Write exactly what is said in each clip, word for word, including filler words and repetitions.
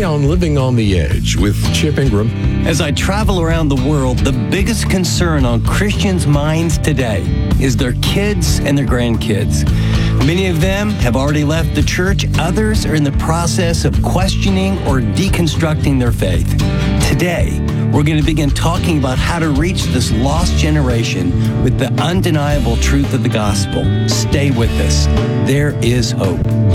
Today on Living on the Edge with Chip Ingram. As I travel around the world, the biggest concern on Christians' minds today is their kids and their grandkids. Many of them have already left the church. Others are in the process of questioning or deconstructing their faith. Today, we're going to begin talking about how to reach this lost generation with the undeniable truth of the gospel. Stay with us. There is hope.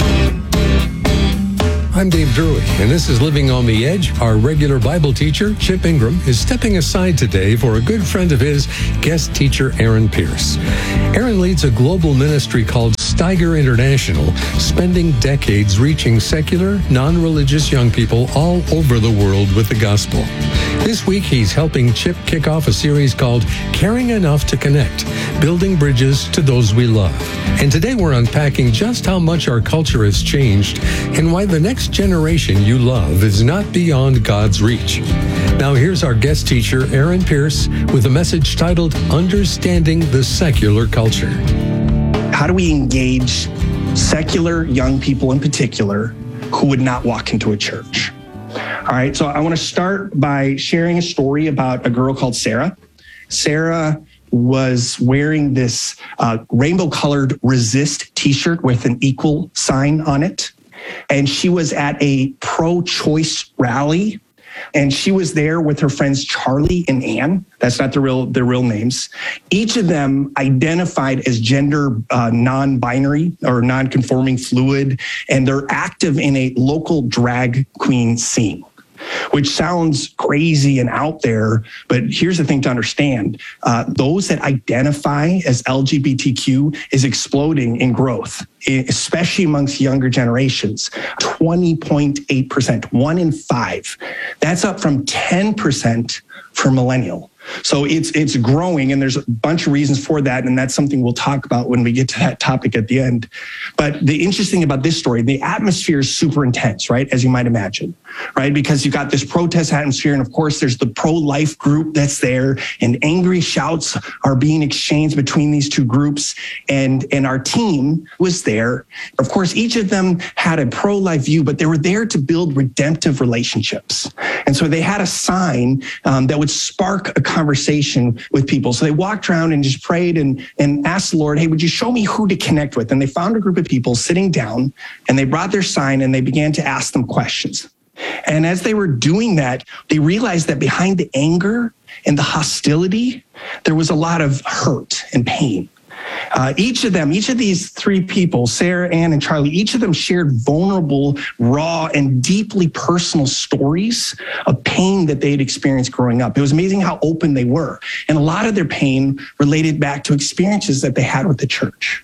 I'm Dave Drury, and this is Living on the Edge. Our regular Bible teacher, Chip Ingram, is stepping aside today for a good friend of his, guest teacher Aaron Pierce. Aaron leads a global ministry called Steiger International, spending decades reaching secular, non-religious young people all over the world with the gospel. This week, he's helping Chip kick off a series called Caring Enough to Connect, Building Bridges to Those We Love. And today we're unpacking just how much our culture has changed and why the next generation you love is not beyond God's reach. Now here's our guest teacher, Aaron Pierce, with a message titled Understanding the Secular Culture. How do we engage secular young people in particular who would not walk into a church? All right, so I want to start by sharing a story about a girl called Sarah. Sarah was wearing this uh, rainbow-colored resist t-shirt with an equal sign on it. And she was at a pro-choice rally. And she was there with her friends Charlie and Ann. That's not their real their real names. Each of them identified as gender uh, non-binary or non-conforming fluid, and they're active in a local drag queen scene, which sounds crazy and out there. But here's the thing to understand. Uh, those that identify as L G B T Q is exploding in growth, especially amongst younger generations. twenty point eight percent, one in five. That's up from ten percent for millennial. So it's it's growing, and there's a bunch of reasons for that, and that's something we'll talk about when we get to that topic at the end. But the interesting about this story, the atmosphere is super intense, right? As you might imagine, right? Because you've got this protest atmosphere, and of course there's the pro-life group that's there, and angry shouts are being exchanged between these two groups, and, and our team was there. Of course, each of them had a pro-life view, but they were there to build redemptive relationships. And so they had a sign um, that would spark a conversation with people. So they walked around and just prayed and, and asked the Lord, hey, would you show me who to connect with? And they found a group of people sitting down, and they brought their sign and they began to ask them questions. And as they were doing that, they realized that behind the anger and the hostility, there was a lot of hurt and pain. Uh, each of them, each of these three people, Sarah, Ann, and Charlie, each of them shared vulnerable, raw, and deeply personal stories of pain that they had experienced growing up. It was amazing how open they were. And a lot of their pain related back to experiences that they had with the church.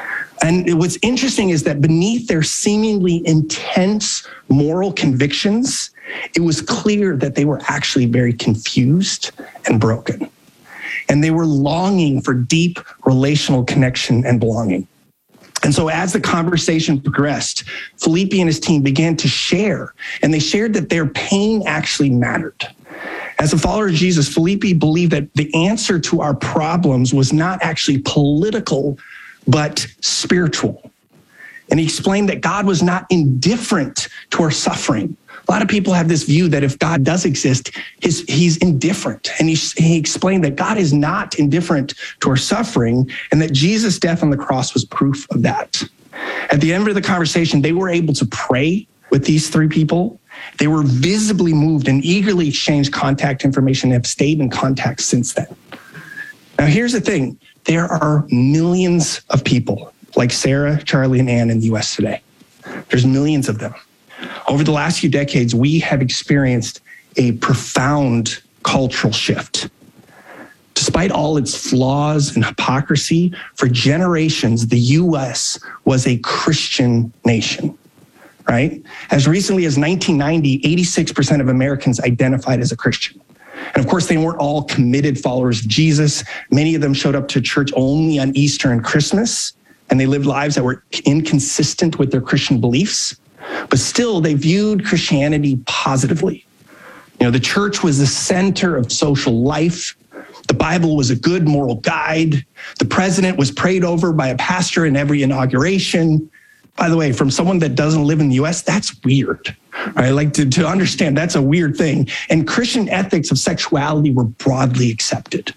And what's interesting is that beneath their seemingly intense moral convictions, it was clear that they were actually very confused and broken. And they were longing for deep relational connection and belonging. And so as the conversation progressed, Felipe and his team began to share, and they shared that their pain actually mattered. As a follower of Jesus, Felipe believed that the answer to our problems was not actually political, but spiritual. And he explained that God was not indifferent to our suffering. A lot of people have this view that if God does exist, his, he's indifferent. And he, he explained that God is not indifferent to our suffering, and that Jesus' death on the cross was proof of that. At the end of the conversation, they were able to pray with these three people. They were visibly moved and eagerly exchanged contact information and have stayed in contact since then. Now, here's the thing. There are millions of people like Sarah, Charlie, and Ann in the U S today. There's millions of them. Over the last few decades, we have experienced a profound cultural shift. Despite all its flaws and hypocrisy, for generations, the U S was a Christian nation, right? As recently as nineteen ninety, eighty-six percent of Americans identified as a Christian. And of course, they weren't all committed followers of Jesus. Many of them showed up to church only on Easter and Christmas, and they lived lives that were inconsistent with their Christian beliefs. But still, they viewed Christianity positively. You know, the church was the center of social life. The Bible was a good moral guide. The president was prayed over by a pastor in every inauguration. By the way, from someone that doesn't live in the U S, that's weird, Right? Like to, to understand that's a weird thing. And Christian ethics of sexuality were broadly accepted.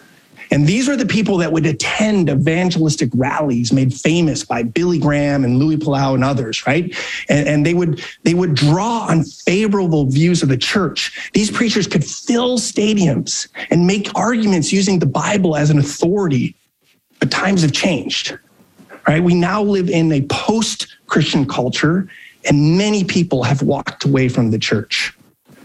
And these are the people that would attend evangelistic rallies made famous by Billy Graham and Louis Palau and others, right? And, and they would they would draw on favorable views of the church. These preachers could fill stadiums and make arguments using the Bible as an authority. But times have changed, right? We now live in a post-Christian culture, and many people have walked away from the church.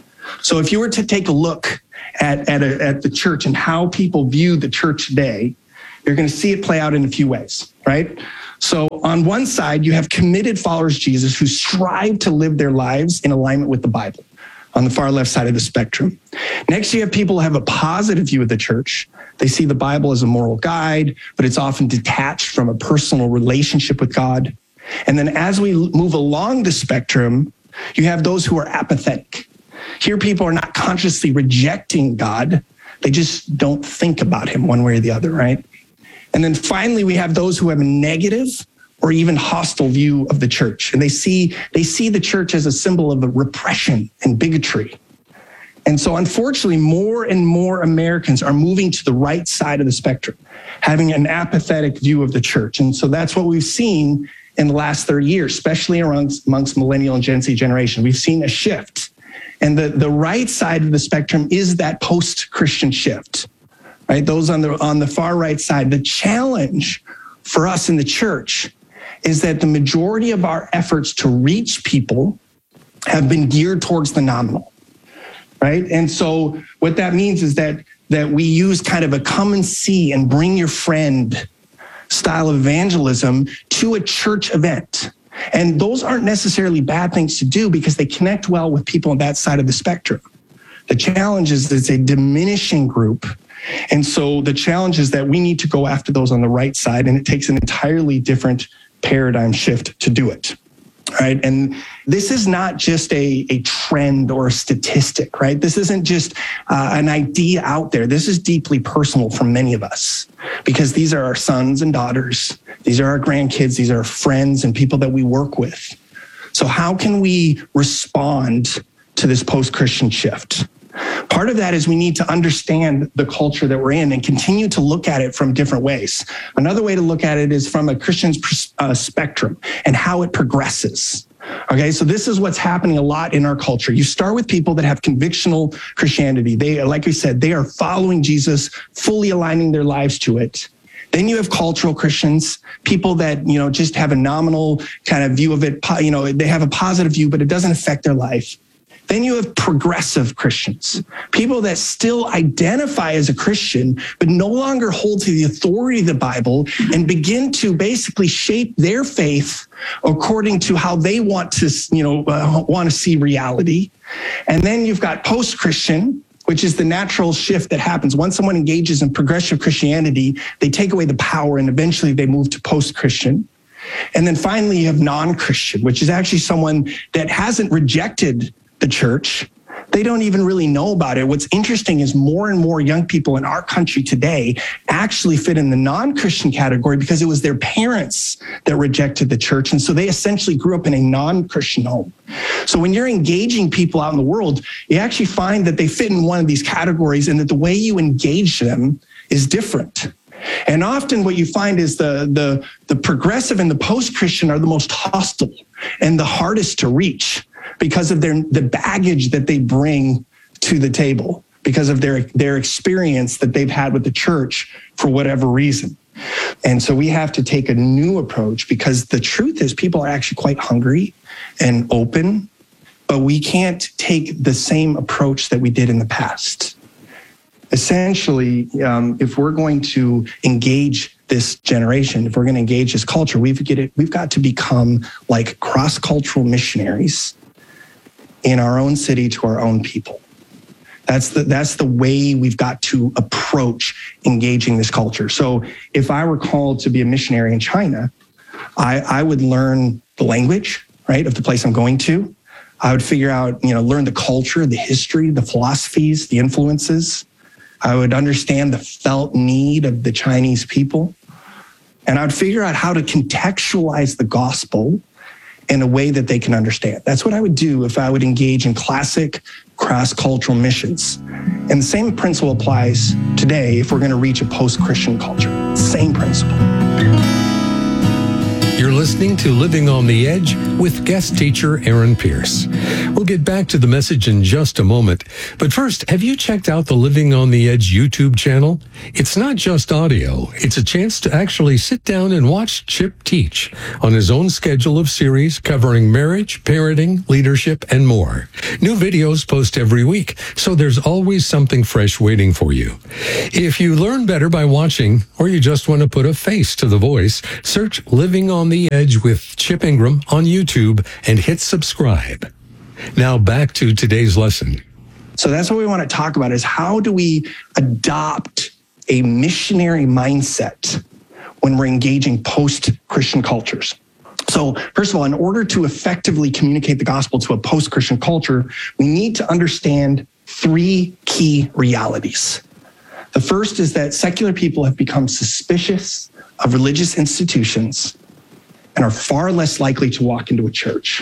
So if you were to take a look at, at, a, at the church and how people view the church today, you're going to see it play out in a few ways, right? So on one side, you have committed followers of Jesus who strive to live their lives in alignment with the Bible on the far left side of the spectrum. Next, you have people who have a positive view of the church. They see the Bible as a moral guide, but it's often detached from a personal relationship with God. And then as we move along the spectrum, you have those who are apathetic. Here, people are not consciously rejecting God. They just don't think about him one way or the other, right? And then finally, we have those who have a negative or even hostile view of the church. And they see, they see the church as a symbol of repression and bigotry. And so unfortunately, more and more Americans are moving to the right side of the spectrum, having an apathetic view of the church. And so that's what we've seen in the last thirty years, especially amongst, amongst millennial and Gen Z generation. We've seen a shift. And the, the right side of the spectrum is that post-Christian shift, right? Those on the, on the far right side. The challenge for us in the church is that the majority of our efforts to reach people have been geared towards the nominal, right? And so what that means is that, that we use kind of a come and see and bring your friend style of evangelism to a church event. And those aren't necessarily bad things to do because they connect well with people on that side of the spectrum. The challenge is it's a diminishing group. And so the challenge is that we need to go after those on the right side, and it takes an entirely different paradigm shift to do it. Right. And this is not just a, a trend or a statistic, right? This isn't just uh, an idea out there. This is deeply personal for many of us because these are our sons and daughters. These are our grandkids. These are our friends and people that we work with. So how can we respond to this post-Christian shift? Part of that is we need to understand the culture that we're in and continue to look at it from different ways. Another way to look at it is from a Christian's uh, spectrum and how it progresses. Okay, so this is what's happening a lot in our culture. You start with people that have convictional Christianity. They, like we said, they are following Jesus, fully aligning their lives to it. Then you have cultural Christians, people that, you know, just have a nominal kind of view of it. You know, they have a positive view, but it doesn't affect their life. Then you have progressive Christians, people that still identify as a Christian, but no longer hold to the authority of the Bible and begin to basically shape their faith according to how they want to, you know, uh, want to see reality. And then you've got post-Christian, which is the natural shift that happens. Once someone engages in progressive Christianity, they take away the power and eventually they move to post-Christian. And then finally, you have non-Christian, which is actually someone that hasn't rejected the church. They don't even really know about it. What's interesting is more and more young people in our country today actually fit in the non-Christian category because it was their parents that rejected the church. And so they essentially grew up in a non-Christian home. So when you're engaging people out in the world, you actually find that they fit in one of these categories and that the way you engage them is different. And often what you find is the, the, the progressive and the post-Christian are the most hostile and the hardest to reach, because of their the baggage that they bring to the table, because of their, their experience that they've had with the church for whatever reason. And so we have to take a new approach because the truth is people are actually quite hungry and open, but we can't take the same approach that we did in the past. Essentially, um, if we're going to engage this generation, if we're going to engage this culture, we've, get it, we've got to become like cross-cultural missionaries in our own city to our own people. That's the that's the way we've got to approach engaging this culture. So if I were called to be a missionary in China, I, I would learn the language, right, of the place I'm going to. I would figure out, you know, learn the culture, the history, the philosophies, the influences. I would understand the felt need of the Chinese people. And I would figure out how to contextualize the gospel in a way that they can understand. That's what I would do if I would engage in classic cross-cultural missions. And the same principle applies today if we're going to reach a post-Christian culture. Same principle. You're listening to Living on the Edge with guest teacher Aaron Pierce. We'll get back to the message in just a moment. But first, have you checked out the Living on the Edge YouTube channel? It's not just audio. It's a chance to actually sit down and watch Chip teach on his own schedule of series covering marriage, parenting, leadership, and more. New videos post every week, so there's always something fresh waiting for you. If you learn better by watching, or you just want to put a face to the voice, search Living on the Edge with Chip Ingram on YouTube and hit subscribe. Now back to today's lesson. So that's what we want to talk about, is how do we adopt a missionary mindset when we're engaging post-Christian cultures? So first of all, in order to effectively communicate the gospel to a post-Christian culture, we need to understand three key realities. The first is that secular people have become suspicious of religious institutions and are far less likely to walk into a church.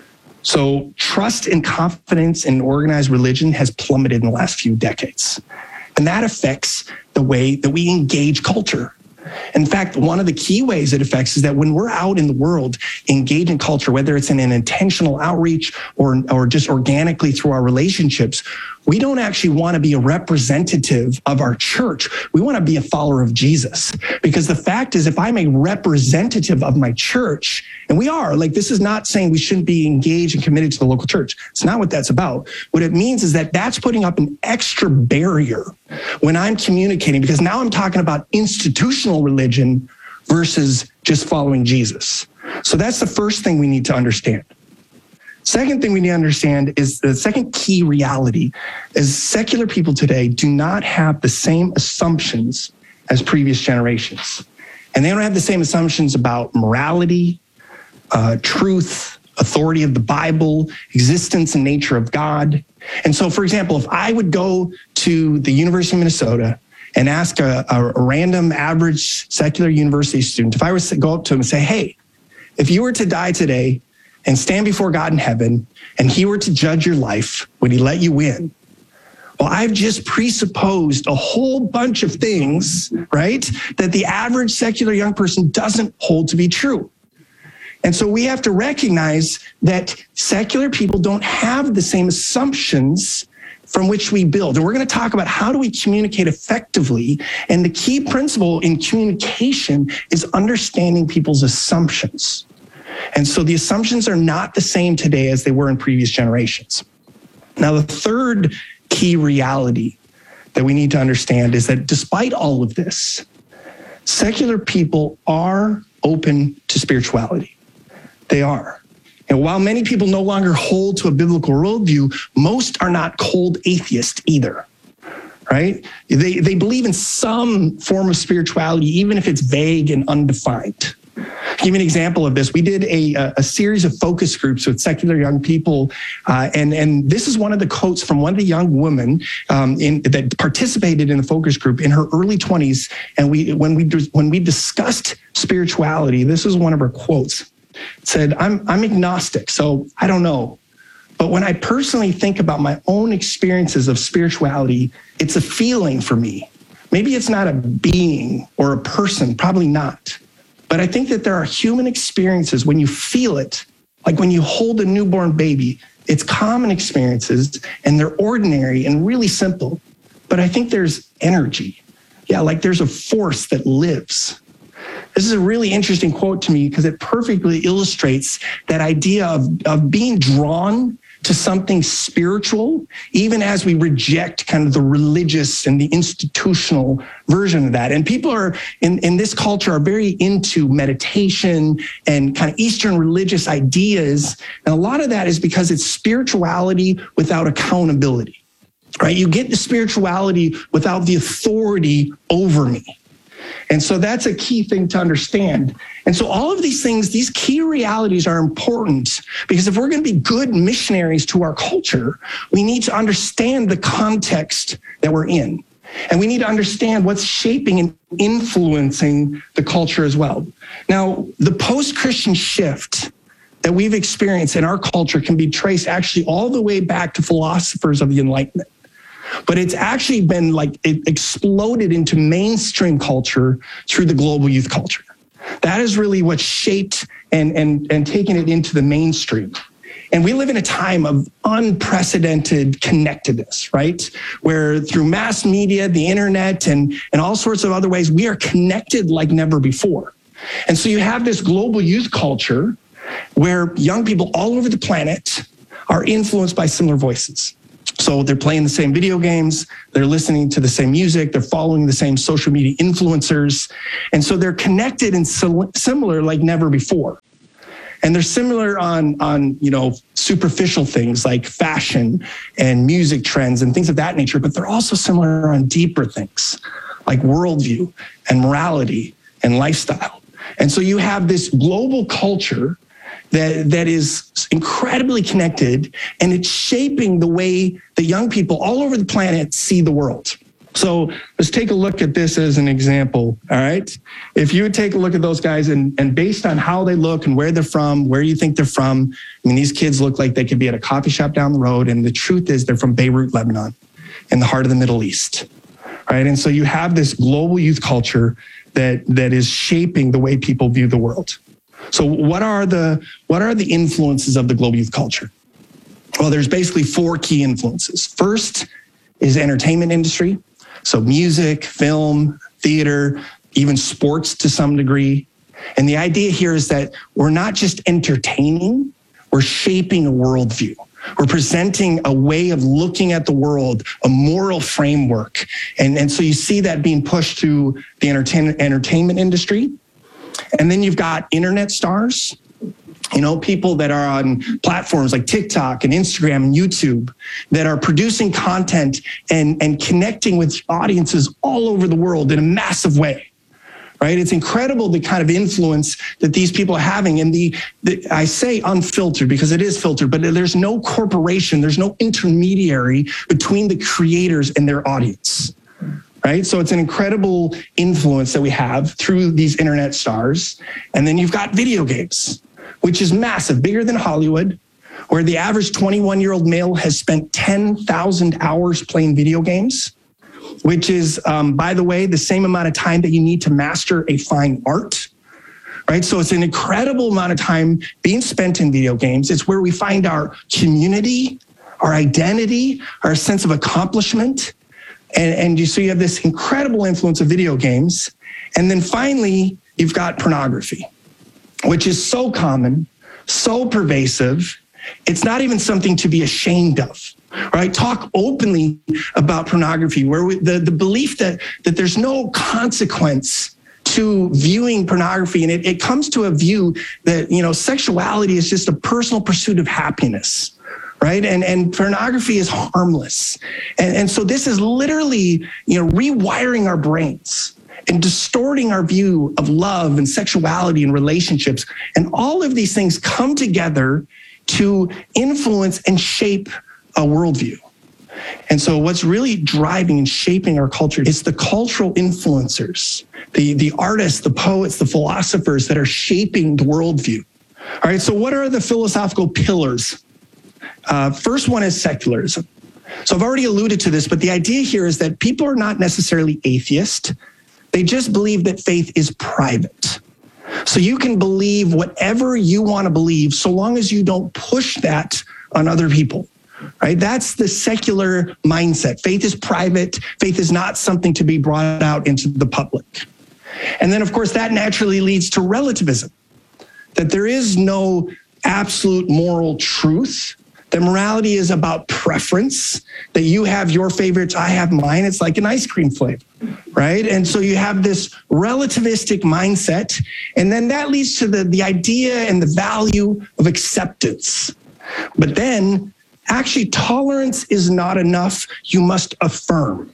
So trust and confidence in organized religion has plummeted in the last few decades. And that affects the way that we engage culture. In fact, one of the key ways it affects is that when we're out in the world engaging culture, whether it's in an intentional outreach or, or just organically through our relationships, we don't actually want to be a representative of our church. We want to be a follower of Jesus. Because the fact is, if I'm a representative of my church, and we are, like, this is not saying we shouldn't be engaged and committed to the local church. It's not what that's about. What it means is that that's putting up an extra barrier when I'm communicating, because now I'm talking about institutional religion versus just following Jesus. So that's the first thing we need to understand. Second thing we need to understand is the second key reality is secular people today do not have the same assumptions as previous generations. And they don't have the same assumptions about morality, uh, truth, authority of the Bible, existence and nature of God. And so, for example, if I would go to the University of Minnesota and ask a, a random average secular university student, if I was to go up to him and say, hey, if you were to die today and stand before God in heaven, and he were to judge your life, would he let you in? Well, I've just presupposed a whole bunch of things, right, that the average secular young person doesn't hold to be true. And so we have to recognize that secular people don't have the same assumptions from which we build. And we're going to talk about how do we communicate effectively. And the key principle in communication is understanding people's assumptions. And so the assumptions are not the same today as they were in previous generations. Now, the third key reality that we need to understand is that despite all of this, secular people are open to spirituality. They are. And while many people no longer hold to a biblical worldview, most are not cold atheists either, right? They, they believe in some form of spirituality, even if it's vague and undefined. I'll give you an example of this. We did a, a series of focus groups with secular young people, uh, and, and this is one of the quotes from one of the young women um, in, that participated in the focus group in her early twenties. And we, when we when we discussed spirituality, this is one of her quotes. It said, I'm, I'm agnostic, so I don't know. But when I personally think about my own experiences of spirituality, it's a feeling for me. Maybe it's not a being or a person, probably not. But I think that there are human experiences when you feel it, like when you hold a newborn baby. It's common experiences and they're ordinary and really simple. But I think there's energy. Yeah, like there's a force that lives. This is a really interesting quote to me because it perfectly illustrates that idea of, of being drawn to something spiritual, even as we reject kind of the religious and the institutional version of that. And people are in, in this culture are very into meditation and kind of Eastern religious ideas. And a lot of that is because it's spirituality without accountability, right? You get the spirituality without the authority over me. And so that's a key thing to understand. And so all of these things, these key realities are important because if we're going to be good missionaries to our culture, we need to understand the context that we're in. And we need to understand what's shaping and influencing the culture as well. Now, the post-Christian shift that we've experienced in our culture can be traced actually all the way back to philosophers of the Enlightenment. But it's actually been like, it exploded into mainstream culture through the global youth culture. That is really what shaped and, and, and taken it into the mainstream. And we live in a time of unprecedented connectedness, right? Where through mass media, the internet, and, and all sorts of other ways, we are connected like never before. And so you have this global youth culture where young people all over the planet are influenced by similar voices. So they're playing the same video games, they're listening to the same music, they're following the same social media influencers. And so they're connected and similar like never before. And they're similar on, on, you know, superficial things like fashion and music trends and things of that nature, but they're also similar on deeper things like worldview and morality and lifestyle. And so you have this global culture that, that is incredibly connected, and it's shaping the way that young people all over the planet see the world. So let's take a look at this as an example, all right? If you would take a look at those guys and, and based on how they look and where they're from, where you think they're from, I mean, these kids look like they could be at a coffee shop down the road, and the truth is they're from Beirut, Lebanon, in the heart of the Middle East, right? And so you have this global youth culture that that is shaping the way people view the world. So what are the what are the influences of the global youth culture? Well, there's basically four key influences. First is entertainment industry. So music, film, theater, even sports to some degree. And the idea here is that we're not just entertaining, we're shaping a worldview. We're presenting a way of looking at the world, a moral framework. And, and so you see that being pushed to the entertain, entertainment industry. And then you've got internet stars. You know, people that are on platforms like TikTok and Instagram and YouTube that are producing content and, and connecting with audiences all over the world in a massive way, right? It's incredible the kind of influence that these people are having. And the, the I say unfiltered because it is filtered, but there's no corporation, there's no intermediary between the creators and their audience, right? So it's an incredible influence that we have through these internet stars. And then you've got video games, which is massive, bigger than Hollywood, where the average twenty-one-year-old male has spent ten thousand hours playing video games, which is, um, by the way, the same amount of time that you need to master a fine art, right? So it's an incredible amount of time being spent in video games. It's where we find our community, our identity, our sense of accomplishment. And, and you, so you have this incredible influence of video games. And then finally, you've got pornography, which is so common, so pervasive. It's not even something to be ashamed of, right? Talk openly about pornography, where we, the, the belief that, that there's no consequence to viewing pornography. And it, it comes to a view that, you know, sexuality is just a personal pursuit of happiness, right? And, and pornography is harmless. And, and so this is literally, you know, rewiring our brains and distorting our view of love and sexuality and relationships. And all of these things come together to influence and shape a worldview. And so what's really driving and shaping our culture is the cultural influencers, the, the artists, the poets, the philosophers that are shaping the worldview. All right, so what are the philosophical pillars? Uh, first one is secularism. So I've already alluded to this, but the idea here is that people are not necessarily atheist. They just believe that faith is private. So you can believe whatever you want to believe so long as you don't push that on other people, right? That's the secular mindset. Faith is private. Faith is not something to be brought out into the public. And then, of course, that naturally leads to relativism, that there is no absolute moral truth. That morality is about preference, that you have your favorites, I have mine. It's like an ice cream flavor, right? And so you have this relativistic mindset, and then that leads to the, the idea and the value of acceptance. But then actually tolerance is not enough. You must affirm.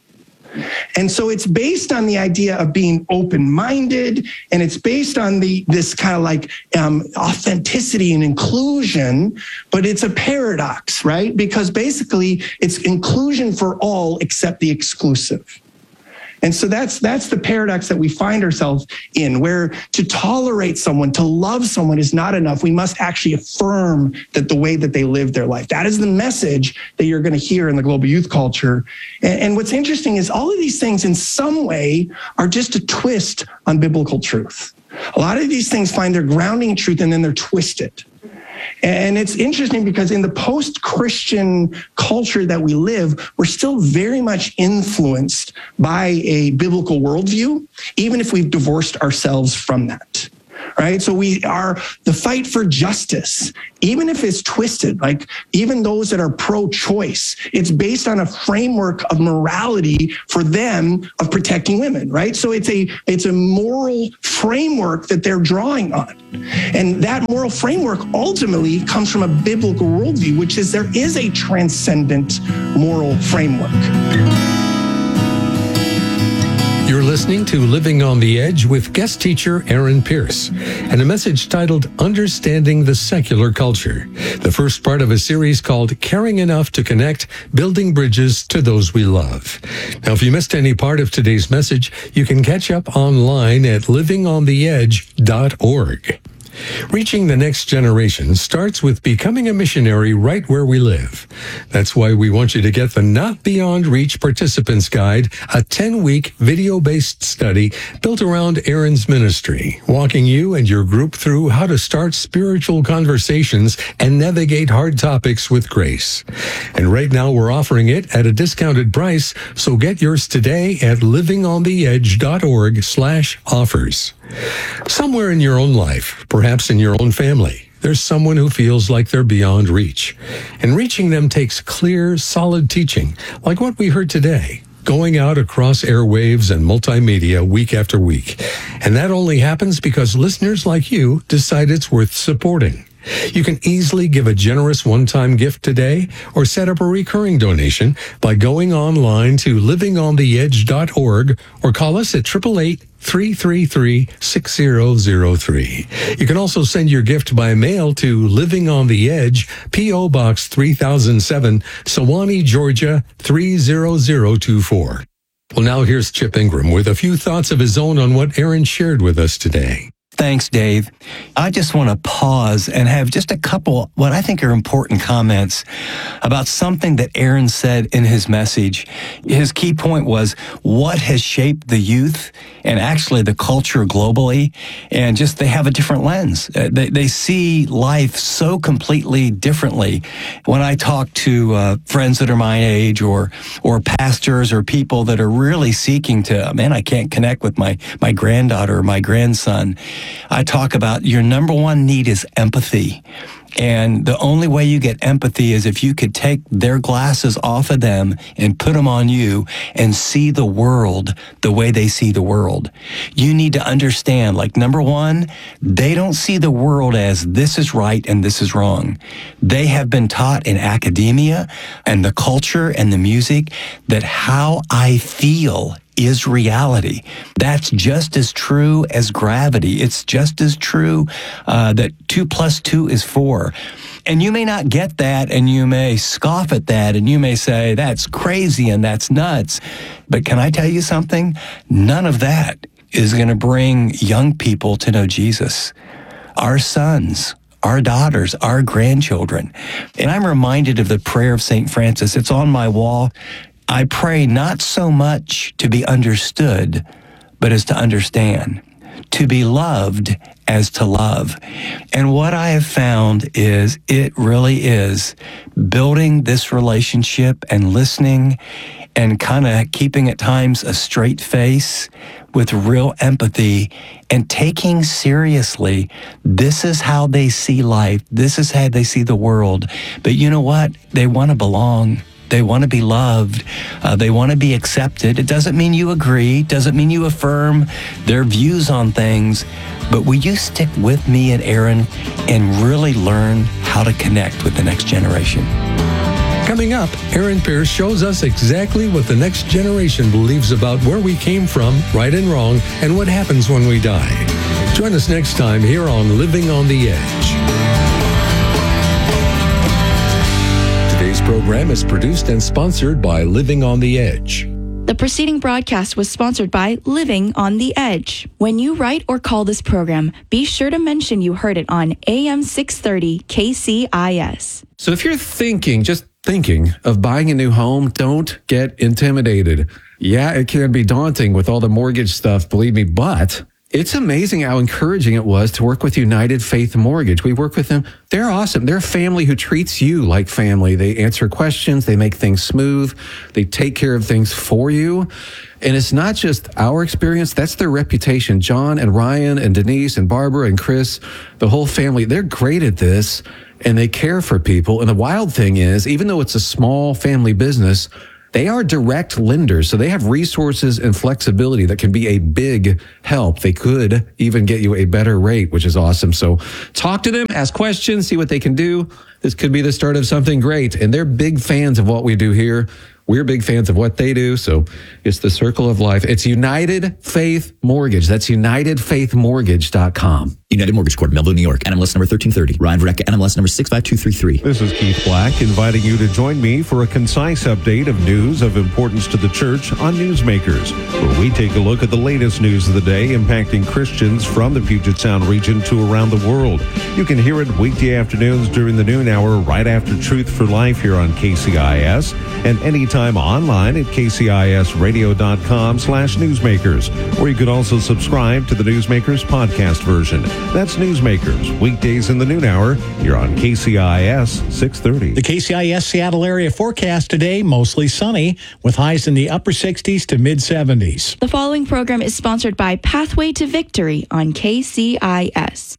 And so it's based on the idea of being open-minded, and it's based on the this kind of like um, authenticity and inclusion, but it's a paradox, right? Because basically it's inclusion for all except the exclusive. And so that's that's the paradox that we find ourselves in, where to tolerate someone, to love someone is not enough. We must actually affirm that the way that they live their life. That is the message that you're going to hear in the global youth culture. And, and what's interesting is all of these things in some way are just a twist on biblical truth. A lot of these things find their grounding truth and then they're twisted. And it's interesting because in the post-Christian culture that we live, we're still very much influenced by a biblical worldview, even if we've divorced ourselves from that. Right? So we are the fight for justice, even if it's twisted, like even those that are pro-choice, it's based on a framework of morality for them of protecting women, right? So it's a it's a moral framework that they're drawing on. And that moral framework ultimately comes from a biblical worldview, which is there is a transcendent moral framework. You're listening to Living on the Edge with guest teacher Aaron Pierce and a message titled Understanding the Secular Culture, the first part of a series called Caring Enough to Connect, Building Bridges to Those We Love. Now, if you missed any part of today's message, you can catch up online at living on the edge dot org. Reaching the next generation starts with becoming a missionary right where we live. That's why we want you to get the Not Beyond Reach Participants Guide, a ten-week video-based study built around Aaron's ministry, walking you and your group through how to start spiritual conversations and navigate hard topics with grace. And right now we're offering it at a discounted price, so get yours today at living on the edge dot org slash offers. Somewhere in your own life, perhaps in your own family, there's someone who feels like they're beyond reach. And reaching them takes clear, solid teaching, like what we heard today, going out across airwaves and multimedia week after week. And that only happens because listeners like you decide it's worth supporting. You can easily give a generous one-time gift today or set up a recurring donation by going online to living on the edge dot org or call us at eight eight eight, three three three, six zero zero three. You can also send your gift by mail to Living on the Edge, P O. Box three thousand seven, Sewanee, Georgia three zero zero two four. Well, now here's Chip Ingram with a few thoughts of his own on what Aaron shared with us today. Thanks, Dave. I just want to pause and have just a couple, what I think are important comments about something that Aaron said in his message. His key point was what has shaped the youth and actually the culture globally, and just they have a different lens. They, they see life so completely differently. When I talk to uh, friends that are my age or or pastors or people that are really seeking to, man, I can't connect with my, my granddaughter or my grandson, I talk about your number one need is empathy. And the only way you get empathy is if you could take their glasses off of them and put them on you and see the world the way they see the world. You need to understand, like, number one, they don't see the world as this is right and this is wrong. They have been taught in academia and the culture and the music that how I feel is reality. That's just as true as gravity. It's just as true uh, that two plus two is four. And you may not get that, and you may scoff at that, and you may say, that's crazy and that's nuts. But can I tell you something? None of that is going to bring young people to know Jesus. Our sons, our daughters, our grandchildren. And I'm reminded of the prayer of Saint Francis. It's on my wall. I pray not so much to be understood, but as to understand, to be loved as to love. And what I have found is it really is building this relationship and listening and kind of keeping at times a straight face with real empathy and taking seriously, this is how they see life. This is how they see the world. But you know what? They want to belong. They want to be loved. Uh, they want to be accepted. It doesn't mean you agree. Doesn't mean you affirm their views on things. But will you stick with me and Aaron and really learn how to connect with the next generation? Coming up, Aaron Pierce shows us exactly what the next generation believes about where we came from, right and wrong, and what happens when we die. Join us next time here on Living on the Edge. Today's program is produced and sponsored by Living on the Edge. The preceding broadcast was sponsored by Living on the Edge. When you write or call this program, be sure to mention you heard it on A M six thirty K C I S. So if you're thinking, just thinking of buying a new home, don't get intimidated. Yeah, it can be daunting with all the mortgage stuff, believe me, but it's amazing how encouraging it was to work with United Faith Mortgage. We work with them. They're awesome. They're a family who treats you like family. They answer questions. They make things smooth. They take care of things for you. And it's not just our experience. That's their reputation. John and Ryan and Denise and Barbara and Chris, the whole family, they're great at this and they care for people. And the wild thing is, even though it's a small family business, they are direct lenders, so they have resources and flexibility that can be a big help. They could even get you a better rate, which is awesome. So talk to them, ask questions, see what they can do. This could be the start of something great. And they're big fans of what we do here. We're big fans of what they do. So it's the circle of life. It's United Faith Mortgage. That's united faith mortgage dot com. United Mortgage Corp, Melville, New York. N M L S number thirteen thirty. Ryan Verrecka, N M L S number six five two three three. This is Keith Black inviting you to join me for a concise update of news of importance to the church on Newsmakers, where we take a look at the latest news of the day impacting Christians from the Puget Sound region to around the world. You can hear it weekday afternoons during the noon hour right after Truth for Life here on K C I S and anytime online at k c i s radio dot com slash newsmakers, where you can also subscribe to the Newsmakers podcast version. That's Newsmakers, weekdays in the noon hour here on K C I S six thirty. The K C I S Seattle area forecast today, mostly sunny, with highs in the upper sixties to mid seventies. The following program is sponsored by Pathway to Victory on K C I S.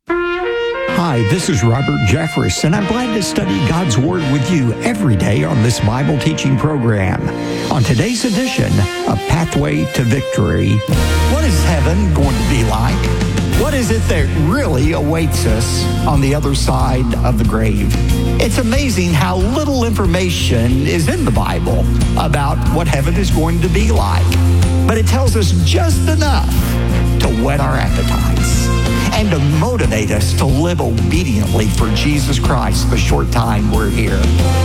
Hi, this is Robert Jeffress, and I'm glad to study God's Word with you every day on this Bible teaching program. On today's edition of Pathway to Victory, what is heaven going to be like? What is it that really awaits us on the other side of the grave? It's amazing how little information is in the Bible about what heaven is going to be like. But it tells us just enough to whet our appetites and to motivate us to live obediently for Jesus Christ the short time we're here.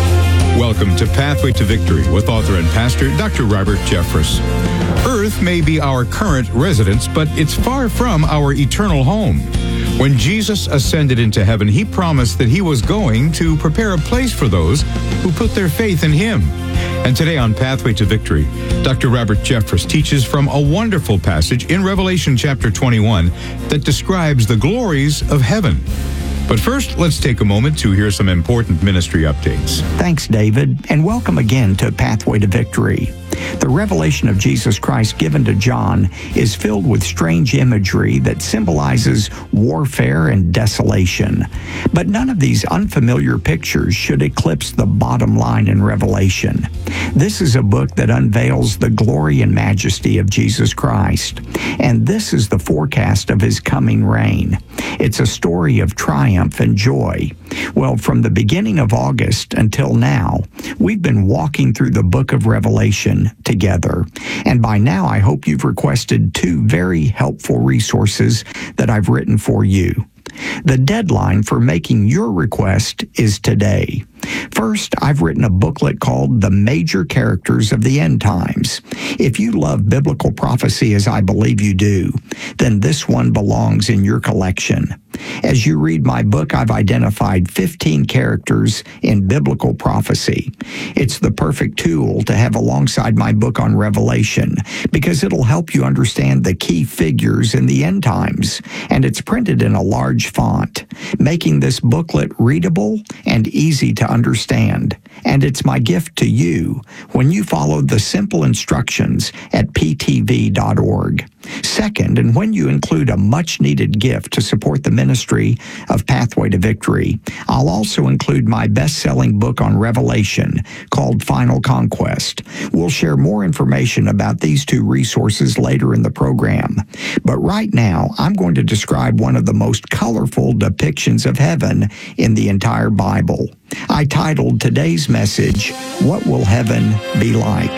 Welcome to Pathway to Victory with author and pastor Doctor Robert Jeffress. Earth may be our current residence, but it's far from our eternal home. When Jesus ascended into heaven, he promised that he was going to prepare a place for those who put their faith in him. And today on Pathway to Victory, Doctor Robert Jeffress teaches from a wonderful passage in Revelation chapter twenty-one that describes the glories of heaven. But first, let's take a moment to hear some important ministry updates. Thanks, David, and welcome again to Pathway to Victory. The revelation of Jesus Christ given to John is filled with strange imagery that symbolizes warfare and desolation. But none of these unfamiliar pictures should eclipse the bottom line in Revelation. This is a book that unveils the glory and majesty of Jesus Christ, and this is the forecast of his coming reign. It's a story of triumph and joy. Well, from the beginning of August until now, we've been walking through the book of Revelation together. And by now, I hope you've requested two very helpful resources that I've written for you. The deadline for making your request is today. First, I've written a booklet called The Major Characters of the End Times. If you love biblical prophecy as I believe you do, then this one belongs in your collection. As you read my book, I've identified fifteen characters in biblical prophecy. It's the perfect tool to have alongside my book on Revelation because it'll help you understand the key figures in the end times, and it's printed in a large font, making this booklet readable and easy to understand. And it's my gift to you when you follow the simple instructions at p t v dot org. Second, and when you include a much-needed gift to support the ministry of Pathway to Victory, I'll also include my best-selling book on Revelation called Final Conquest. We'll share more information about these two resources later in the program. But right now, I'm going to describe one of the most colorful depictions of heaven in the entire Bible. I titled today's message, What Will Heaven Be Like?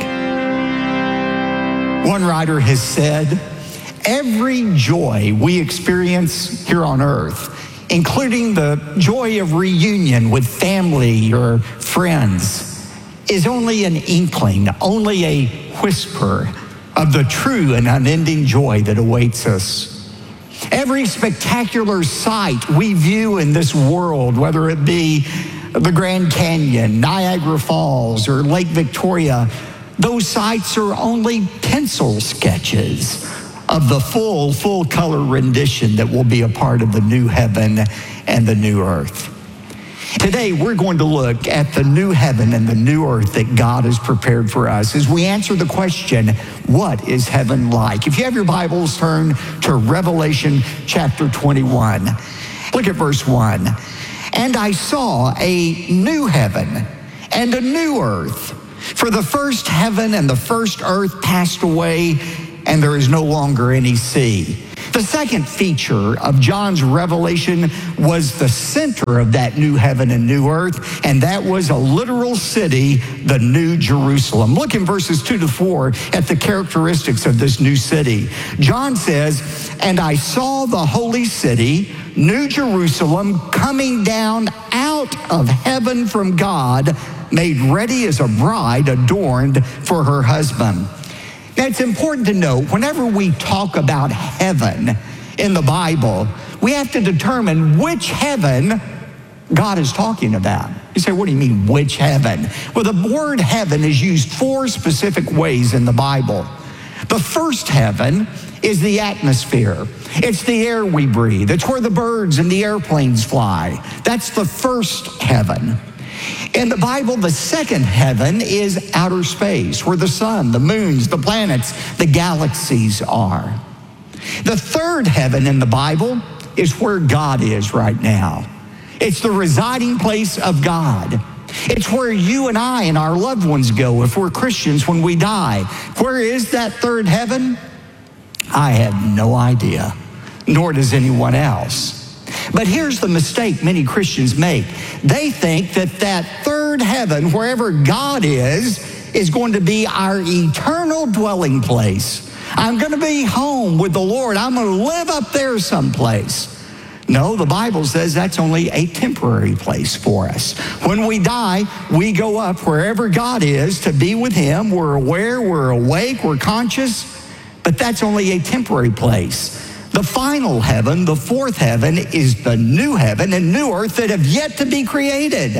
One writer has said, every joy we experience here on earth, including the joy of reunion with family or friends, is only an inkling, only a whisper of the true and unending joy that awaits us. Every spectacular sight we view in this world, whether it be the Grand Canyon, Niagara Falls, or Lake Victoria, those sights are only pencil sketches of the full, full color rendition that will be a part of the new heaven and the new earth. Today, we're going to look at the new heaven and the new earth that God has prepared for us as we answer the question, what is heaven like? If you have your Bibles, turn to Revelation chapter twenty-one. Look at verse one. And I saw a new heaven and a new earth, for the first heaven and the first earth passed away, and there is no longer any sea. The second feature of John's revelation was the center of that new heaven and new earth, and that was a literal city, the New Jerusalem. Look in verses two to four at the characteristics of this new city. John says, and I saw the holy city, New Jerusalem, coming down out of heaven from God, made ready as a bride adorned for her husband. Now, it's important to note, whenever we talk about heaven in the Bible, we have to determine which heaven God is talking about. You say, what do you mean, which heaven? Well, the word heaven is used four specific ways in the Bible. The first heaven is the atmosphere. It's the air we breathe. It's where the birds and the airplanes fly. That's the first heaven. In the Bible, the second heaven is outer space, where the sun, the moons, the planets, the galaxies are. The third heaven in the Bible is where God is right now. It's the residing place of God. It's where you and I and our loved ones go if we're Christians when we die. Where is that third heaven? I have no idea, nor does anyone else. But here's the mistake many Christians make. They think that that third heaven, wherever God is, is going to be our eternal dwelling place. I'm going to be home with the Lord. I'm going to live up there someplace. No, the Bible says that's only a temporary place for us. When we die, we go up wherever God is to be with Him. We're aware, we're awake, we're conscious, but that's only a temporary place. The final heaven, the fourth heaven, is the new heaven and new earth that have yet to be created.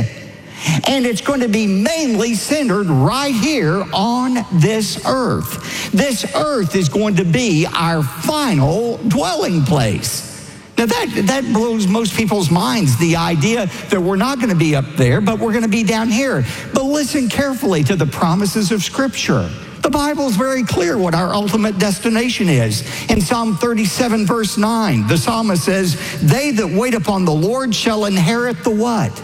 And it's going to be mainly centered right here on this earth. This earth is going to be our final dwelling place. Now that, that blows most people's minds, the idea that we're not going to be up there, but we're going to be down here. But listen carefully to the promises of Scripture. The Bible is very clear what our ultimate destination is. In Psalm thirty-seven, verse nine, the psalmist says, they that wait upon the Lord shall inherit the what?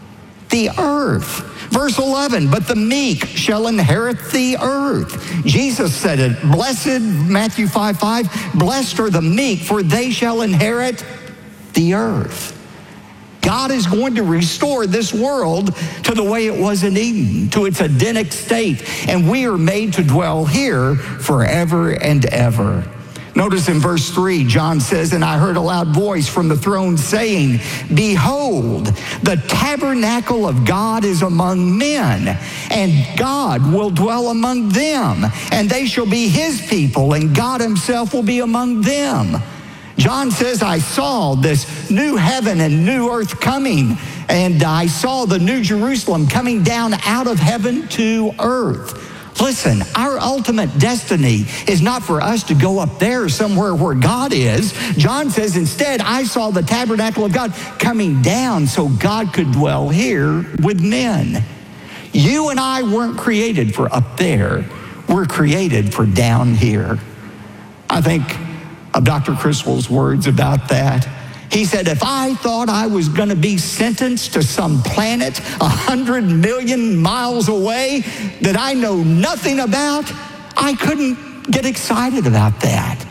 The earth. Verse eleven, but the meek shall inherit the earth. Jesus said it, blessed, Matthew five five, blessed are the meek, for they shall inherit the earth. God is going to restore this world to the way it was in Eden, to its Edenic state, and we are made to dwell here forever and ever. Notice in verse three, John says, and I heard a loud voice from the throne saying, behold, the tabernacle of God is among men, and God will dwell among them, and they shall be His people, and God Himself will be among them. John says, I saw this new heaven and new earth coming, and I saw the New Jerusalem coming down out of heaven to earth. Listen, our ultimate destiny is not for us to go up there somewhere where God is. John says, instead, I saw the tabernacle of God coming down so God could dwell here with men. You and I weren't created for up there. We're created for down here. I think of Doctor Criswell's words about that. He said, if I thought I was going to be sentenced to some planet a hundred million miles away that I know nothing about, I couldn't get excited about that.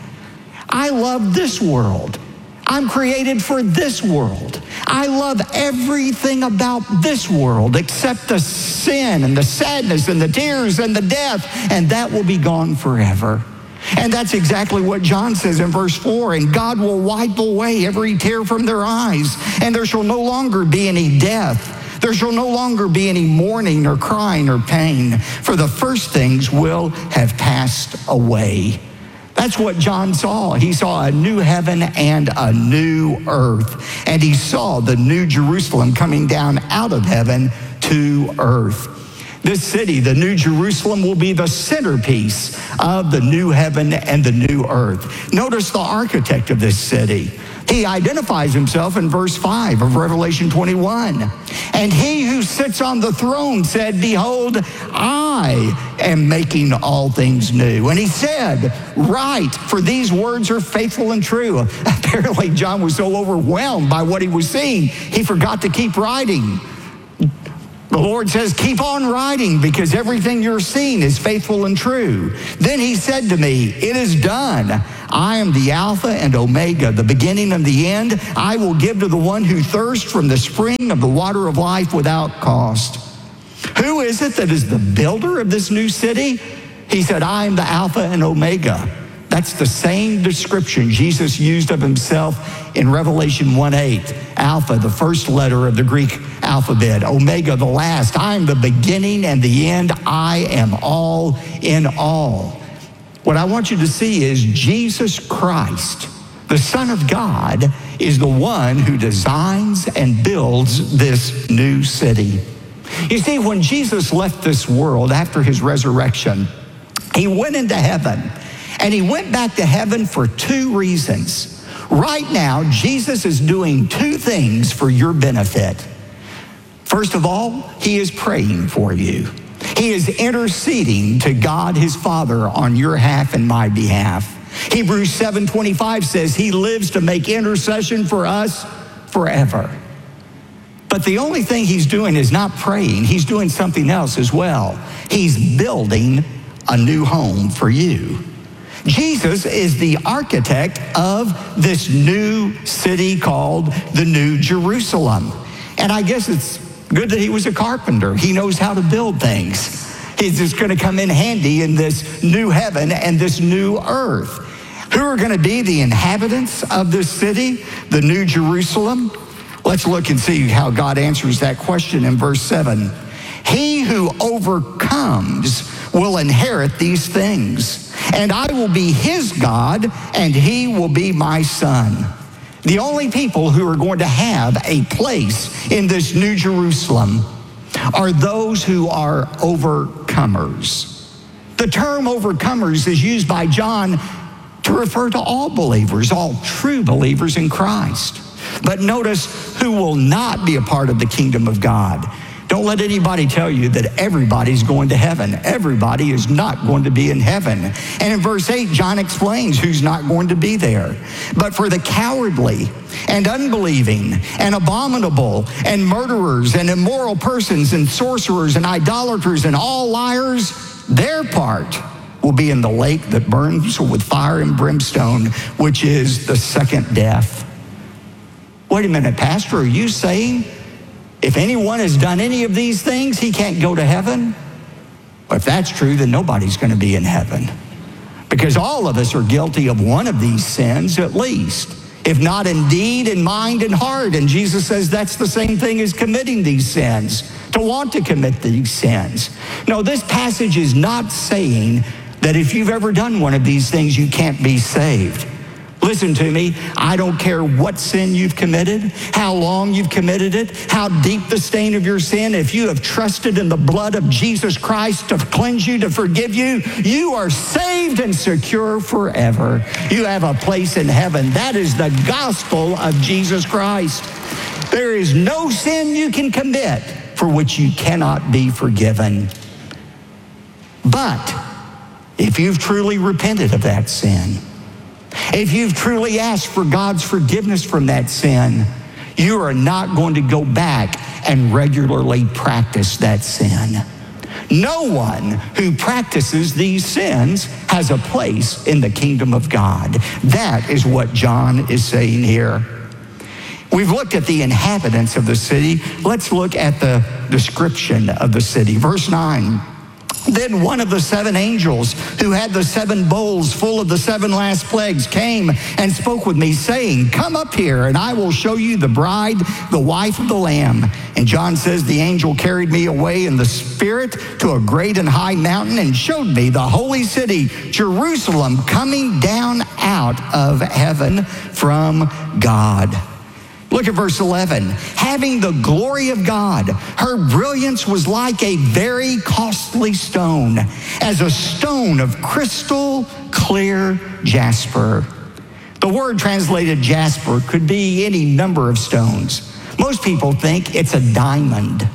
I love this world. I'm created for this world. I love everything about this world except the sin and the sadness and the tears and the death, and that will be gone forever. And that's exactly what John says in verse four, and God will wipe away every tear from their eyes, and there shall no longer be any death. There shall no longer be any mourning or crying or pain, for the first things will have passed away. That's what John saw. He saw a new heaven and a new earth. And he saw the new Jerusalem coming down out of heaven to earth. This city, the New Jerusalem, will be the centerpiece of the new heaven and the new earth. Notice the architect of this city. He identifies himself in verse five of Revelation twenty-one. And he who sits on the throne said, behold, I am making all things new. And he said, write, for these words are faithful and true. Apparently, John was so overwhelmed by what he was seeing, he forgot to keep writing. The Lord says, keep on writing, because everything you're seeing is faithful and true. Then he said to me, it is done. I am the Alpha and Omega, the beginning and the end. I will give to the one who thirsts from the spring of the water of life without cost. Who is it that is the builder of this new city? He said, I am the Alpha and Omega. That's the same description Jesus used of himself in Revelation one eight. Alpha, the first letter of the Greek alphabet. Omega, the last. I am the beginning and the end. I am all in all. What I want you to see is Jesus Christ, the Son of God, is the one who designs and builds this new city. You see, when Jesus left this world after his resurrection, he went into heaven. And he went back to heaven for two reasons. Right now, Jesus is doing two things for your benefit. First of all, he is praying for you. He is interceding to God his Father on your behalf and my behalf. Hebrews seven twenty-five says he lives to make intercession for us forever. But the only thing he's doing is not praying. He's doing something else as well. He's building a new home for you. Jesus is the architect of this new city called the New Jerusalem. And I guess it's good that he was a carpenter. He knows how to build things. He's just going to come in handy in this new heaven and this new earth. Who are going to be the inhabitants of this city, the New Jerusalem? Let's look and see how God answers that question in verse seven. He who overcomes will inherit these things, and I will be his God, and he will be my son. The only people who are going to have a place in this New Jerusalem are those who are overcomers. The term overcomers is used by John to refer to all believers, all true believers in Christ. But notice who will not be a part of the kingdom of God. Don't let anybody tell you that everybody's going to heaven. Everybody is not going to be in heaven. And in verse eight, John explains who's not going to be there. But for the cowardly and unbelieving and abominable and murderers and immoral persons and sorcerers and idolaters and all liars, their part will be in the lake that burns with fire and brimstone, which is the second death. Wait a minute, Pastor, are you saying if anyone has done any of these things, he can't go to heaven? Well, if that's true, then nobody's going to be in heaven. Because all of us are guilty of one of these sins at least, if not in deed, in mind, and heart. And Jesus says that's the same thing as committing these sins, to want to commit these sins. No, this passage is not saying that if you've ever done one of these things, you can't be saved. Listen to me, I don't care what sin you've committed, how long you've committed it, how deep the stain of your sin. If you have trusted in the blood of Jesus Christ to cleanse you, to forgive you, you are saved and secure forever. You have a place in heaven. That is the gospel of Jesus Christ. There is no sin you can commit for which you cannot be forgiven. But if you've truly repented of that sin, if you've truly asked for God's forgiveness from that sin, you are not going to go back and regularly practice that sin. No one who practices these sins has a place in the kingdom of God. That is what John is saying here. We've looked at the inhabitants of the city. Let's look at the description of the city. Verse nine, Then one of the seven angels who had the seven bowls full of the seven last plagues came and spoke with me, saying, "Come up here, and I will show you the bride, the wife of the Lamb." And John says, the angel carried me away in the Spirit to a great and high mountain and showed me the holy city, Jerusalem, coming down out of heaven from God. Look at verse eleven. Having the glory of God, her brilliance was like a very costly stone, as a stone of crystal clear jasper. The word translated jasper could be any number of stones. Most people think it's a diamond.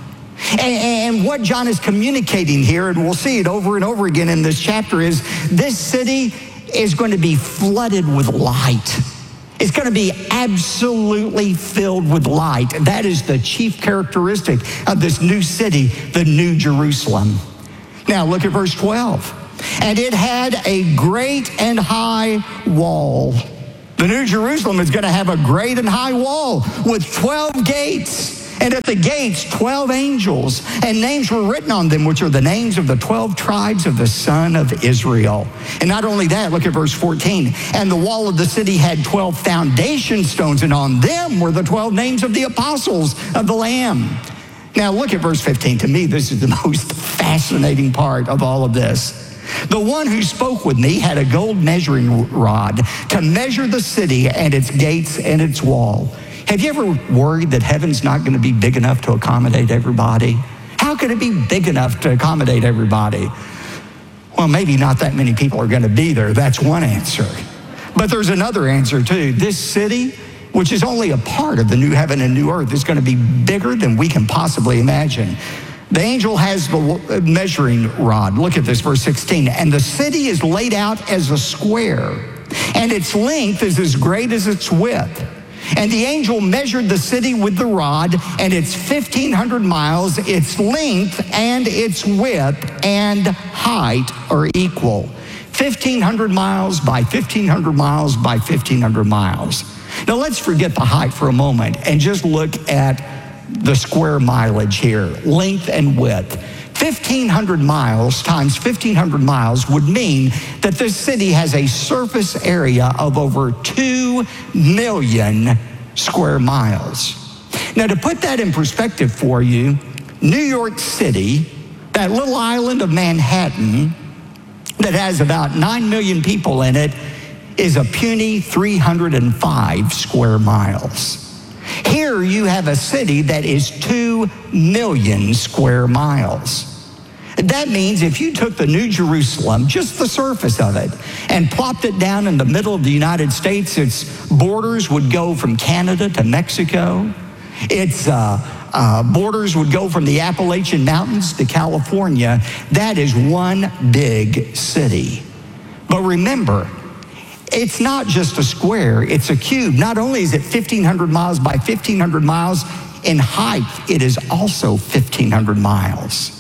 And, and what John is communicating here, and we'll see it over and over again in this chapter, is this city is going to be flooded with light. It's going to be absolutely filled with light. That is the chief characteristic of this new city, the New Jerusalem. Now look at verse twelve. And it had a great and high wall. The New Jerusalem is going to have a great and high wall with twelve gates. And at the gates, twelve angels, and names were written on them, which are the names of the twelve tribes of the son of Israel. And not only that, look at verse fourteen. And the wall of the city had twelve foundation stones, and on them were the twelve names of the apostles of the Lamb. Now look at verse fifteen. To me, this is the most fascinating part of all of this. The one who spoke with me had a gold measuring rod to measure the city and its gates and its wall. Have you ever worried that heaven's not going to be big enough to accommodate everybody? How could it be big enough to accommodate everybody? Well, maybe not that many people are going to be there. That's one answer. But there's another answer too. This city, which is only a part of the new heaven and new earth, is going to be bigger than we can possibly imagine. The angel has the measuring rod. Look at this, verse sixteen. And the city is laid out as a square, and its length is as great as its width. And the angel measured the city with the rod, and it's fifteen hundred miles. Its length and its width and height are equal. fifteen hundred miles by fifteen hundred miles by fifteen hundred miles. Now let's forget the height for a moment and just look at the square mileage here, length and width. fifteen hundred miles times fifteen hundred miles would mean that this city has a surface area of over two million square miles. Now, to put that in perspective for you, New York City, that little island of Manhattan that has about nine million people in it, is a puny three hundred five square miles. Here you have a city that is two million square miles. That means if you took the New Jerusalem, just the surface of it, and plopped it down in the middle of the United States, its borders would go from Canada to Mexico. Its uh, uh, borders would go from the Appalachian Mountains to California. That is one big city. But remember, it's not just a square, it's a cube. Not only is it fifteen hundred miles by fifteen hundred miles, in height, it is also fifteen hundred miles.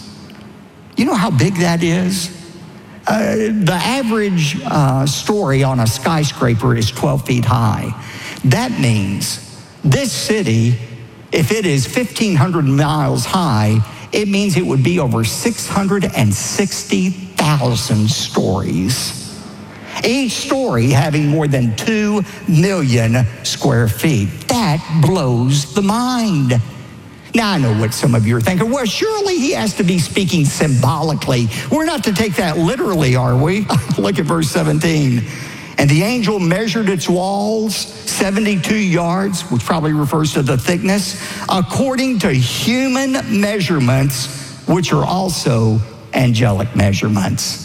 You know how big that is? Uh, the average uh, story on a skyscraper is twelve feet high. That means this city, if it is fifteen hundred miles high, it means it would be over six hundred sixty thousand stories. Each story having more than two million square feet. That blows the mind. Now, I know what some of you are thinking. Well, surely he has to be speaking symbolically. We're not to take that literally, are we? Look at verse seventeen. And the angel measured its walls seventy-two yards, which probably refers to the thickness, according to human measurements, which are also angelic measurements.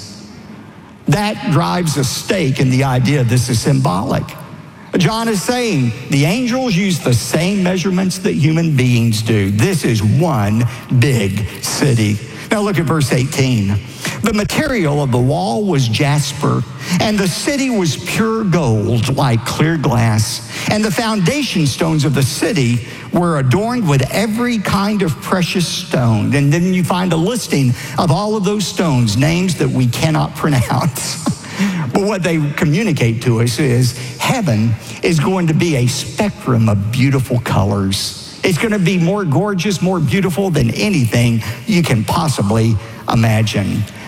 That drives a stake in the idea this is symbolic. John is saying the angels use the same measurements that human beings do. This is one big city. Now look at verse eighteen. The material of the wall was jasper, and the city was pure gold like clear glass. And the foundation stones of the city were adorned with every kind of precious stone. And then you find a listing of all of those stones, names that we cannot pronounce. But what they communicate to us is heaven is going to be a spectrum of beautiful colors. It's going to be more gorgeous, more beautiful than anything you can possibly imagine.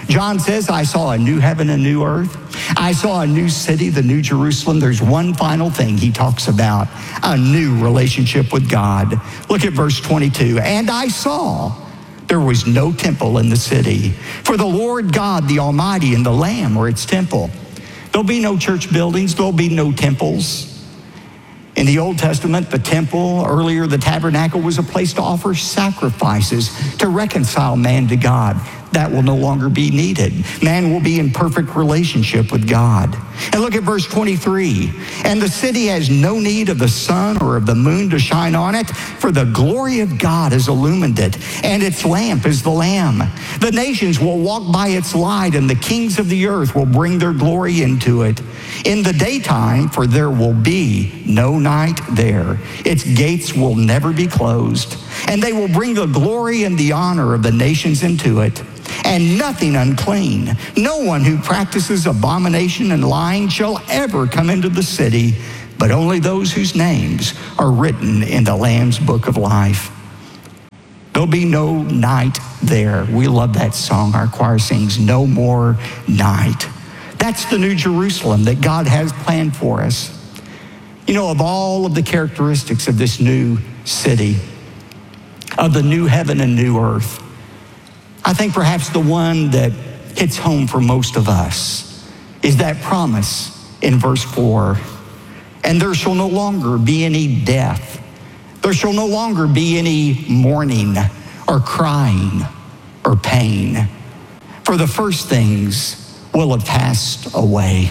John says, I saw a new heaven and new earth. I saw a new city, the New Jerusalem. There's one final thing he talks about, a new relationship with God. Look at verse twenty-two. And I saw there was no temple in the city, for the Lord God, the Almighty, and the Lamb were its temple. There'll be no church buildings. There'll be no temples. In the Old Testament, the temple, earlier the tabernacle, was a place to offer sacrifices to reconcile man to God. That will no longer be needed. Man will be in perfect relationship with God. And look at verse twenty-three. And the city has no need of the sun or of the moon to shine on it, for the glory of God has illumined it, and its lamp is the Lamb. The nations will walk by its light, and the kings of the earth will bring their glory into it. In the daytime, for there will be no night there. Its gates will never be closed, and they will bring the glory and the honor of the nations into it. And nothing unclean, no one who practices abomination and lying shall ever come into the city, but only those whose names are written in the Lamb's book of life. There'll be no night there. We love that song. Our choir sings, No More Night. That's the New Jerusalem that God has planned for us. You know, of all of the characteristics of this new city, of the new heaven and new earth, I think perhaps the one that hits home for most of us is that promise in verse four. And there shall no longer be any death. There shall no longer be any mourning or crying or pain. For the first things will have passed away.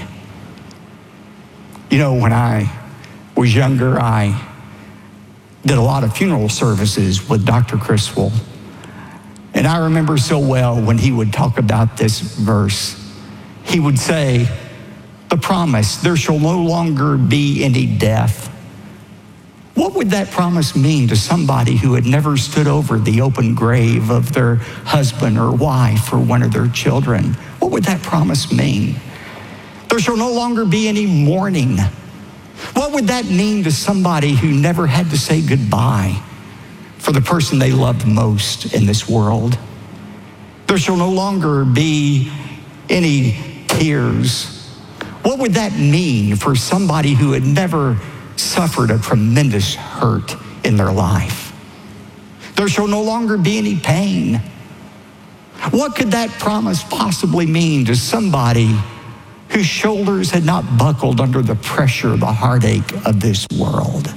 You know, when I was younger, I did a lot of funeral services with Doctor Criswell. And I remember so well when he would talk about this verse. He would say, the promise, there shall no longer be any death. What would that promise mean to somebody who had never stood over the open grave of their husband or wife or one of their children? What would that promise mean? There shall no longer be any mourning. What would that mean to somebody who never had to say goodbye for the person they loved most in this world? There shall no longer be any tears. What would that mean for somebody who had never suffered a tremendous hurt in their life? There shall no longer be any pain. What could that promise possibly mean to somebody whose shoulders had not buckled under the pressure, the heartache of this world?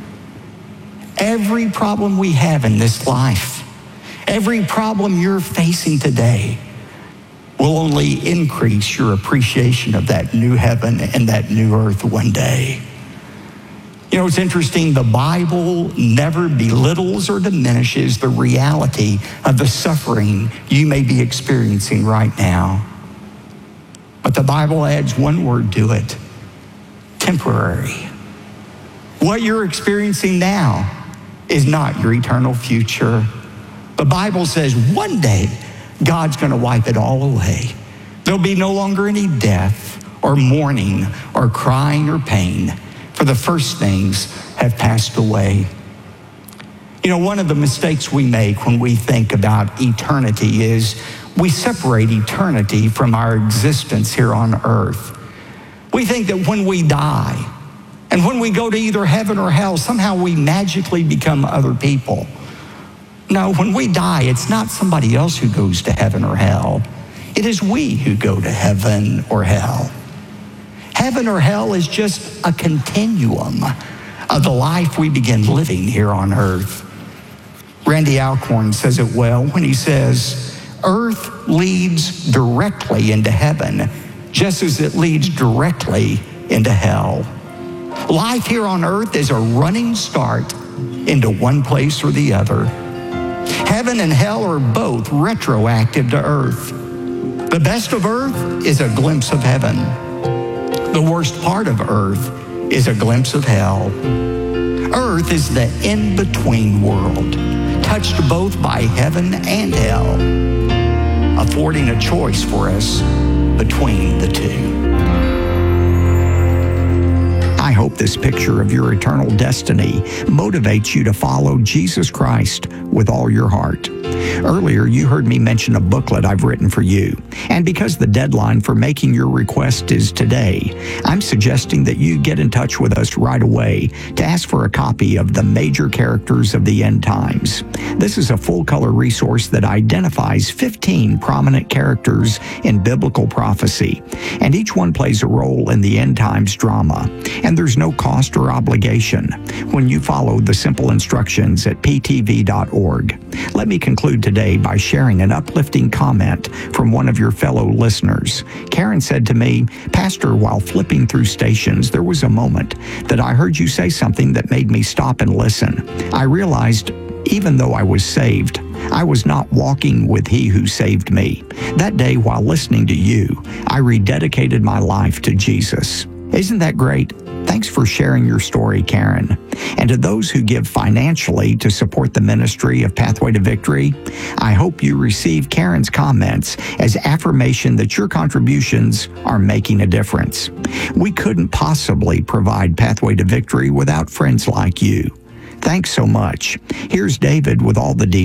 Every problem we have in this life, every problem you're facing today, will only increase your appreciation of that new heaven and that new earth one day. You know, it's interesting, the Bible never belittles or diminishes the reality of the suffering you may be experiencing right now. But the Bible adds one word to it: temporary. What you're experiencing now is not your eternal future. The Bible says one day God's going to wipe it all away. There'll be no longer any death or mourning or crying or pain, for the first things have passed away. You know, one of the mistakes we make when we think about eternity is we separate eternity from our existence here on earth. We think that when we die, and when we go to either heaven or hell, somehow we magically become other people. No, when we die, it's not somebody else who goes to heaven or hell. It is we who go to heaven or hell. Heaven or hell is just a continuum of the life we begin living here on earth. Randy Alcorn says it well when he says, earth leads directly into heaven, just as it leads directly into hell. Life here on earth is a running start into one place or the other. Heaven and hell are both retroactive to earth. The best of earth is a glimpse of heaven. The worst part of earth is a glimpse of hell. Earth is the in-between world, touched both by heaven and hell, affording a choice for us between the two. I hope this picture of your eternal destiny motivates you to follow Jesus Christ with all your heart. Earlier, you heard me mention a booklet I've written for you. And because the deadline for making your request is today, I'm suggesting that you get in touch with us right away to ask for a copy of The Major Characters of the End Times. This is a full-color resource that identifies fifteen prominent characters in biblical prophecy, and each one plays a role in the end times drama. And there's no cost or obligation when you follow the simple instructions at p t v dot org. Let me conclude today by sharing an uplifting comment from one of your fellow listeners. Karen said to me, "Pastor, while flipping through stations, there was a moment that I heard you say something that made me stop and listen. I realized even though I was saved, I was not walking with He who saved me. That day, while listening to you, I rededicated my life to Jesus." Isn't that great? Thanks for sharing your story, Karen. And to those who give financially to support the ministry of Pathway to Victory, I hope you receive Karen's comments as affirmation that your contributions are making a difference. We couldn't possibly provide Pathway to Victory without friends like you. Thanks so much. Here's David with all the details.